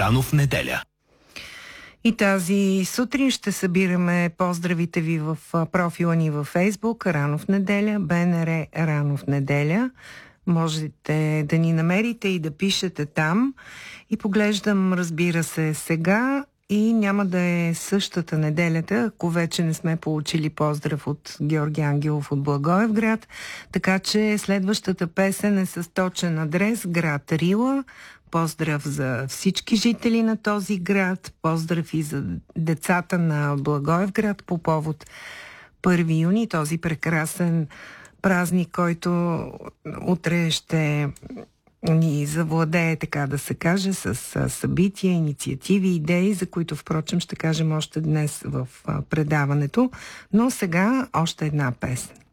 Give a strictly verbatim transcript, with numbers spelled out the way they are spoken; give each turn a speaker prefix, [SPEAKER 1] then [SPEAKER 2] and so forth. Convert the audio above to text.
[SPEAKER 1] Рано в неделя.
[SPEAKER 2] И тази сутрин ще събираме поздравите ви в профила ни във Фейсбук Рано в неделя, БНР Рано в неделя. Можете да ни намерите и да пишете там. И поглеждам, разбира се, сега и няма да е същата неделята, ако вече не сме получили поздрав от Георги Ангелов от Благоевград. Така че следващата песен е с точен адрес, град Рила. Поздрав за всички жители на този град, поздрав и за децата на Благоевград по повод първи юни, този прекрасен празник, който утре ще ни завладее, така да се каже, с събития, инициативи, идеи, за които, впрочем, ще кажем още днес в предаването. Но сега още една песен.